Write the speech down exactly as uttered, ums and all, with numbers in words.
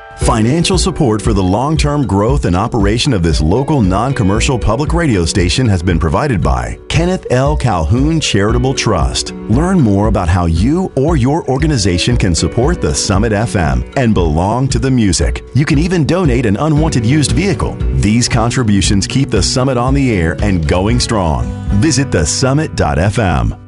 Financial support for the long-term growth and operation of this local non-commercial public radio station has been provided by Kenneth L. Calhoun Charitable Trust. Learn more about how you or your organization can support the Summit F M and belong to the music. You can even donate an unwanted used vehicle. These contributions keep the Summit on the air and going strong. Visit the summit dot f m.